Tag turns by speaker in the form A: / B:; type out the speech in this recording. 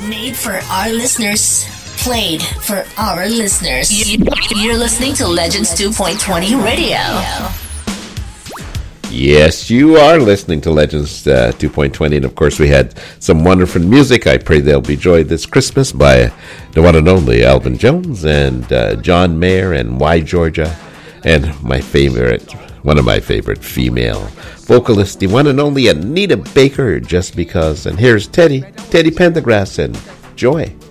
A: Made for our listeners. Played for our listeners. You're listening to Legends 2.20 Radio.
B: Yes, you are listening to Legends 2.20. And of course, we had some wonderful music. I pray they'll be enjoyed this Christmas by the one and only Alvin Jones and John Mayer and Y Georgia. And one of my favorite female vocalists, the one and only Anita Baker, Just Because. And here's Teddy Pendergrass and Joy.